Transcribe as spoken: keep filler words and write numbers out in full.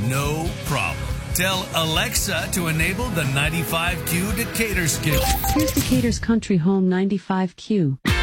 No problem. Tell Alexa to enable the ninety-five Q Decatur skill. Here's Decatur's Country Home ninety-five Q.